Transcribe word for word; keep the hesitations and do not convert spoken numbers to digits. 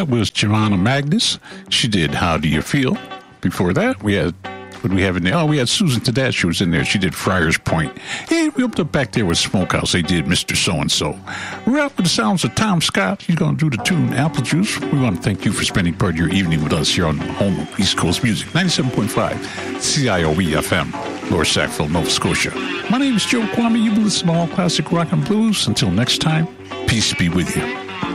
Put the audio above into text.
That was Joanna Magnus. She did How Do You Feel? Before that, we had, what did we have in there? Oh, we had Susan Tedeschi. She was in there. She did Friars Point. And we opened up back there with Smokehouse. They did Mister So-and-so. We're out with the sounds of Tom Scott. He's going to do the tune Apple Juice. We want to thank you for spending part of your evening with us here on home of East Coast Music, ninety-seven point five C I O E F M, Lower Sackville, Nova Scotia. My name is Joe Kwame. You've been listening to All Classic Rock and Blues. Until next time, peace be with you.